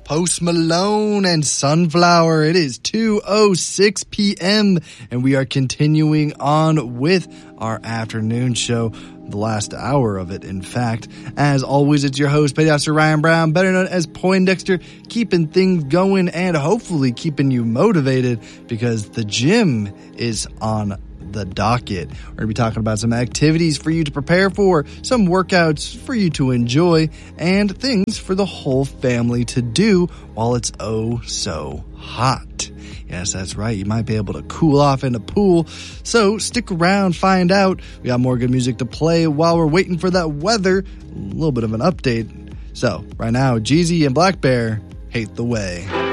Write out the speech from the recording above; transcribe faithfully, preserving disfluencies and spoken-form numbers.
Post Malone and Sunflower. It is two oh six p.m. and we are continuing on with our afternoon show, the last hour of it, in fact. As always, it's your host, Petty Ryan Brown, better known as Poindexter, keeping things going and hopefully keeping you motivated because the gym is on the docket. We're going to be talking about some activities for you to prepare for, some workouts for you to enjoy, and things for the whole family to do while it's oh so hot. Yes, that's right. You might be able to cool off in a pool. So stick around, find out. We got more good music to play while we're waiting for that weather. A little bit of an update. So right now, Jeezy and Black Bear, Hate the Way.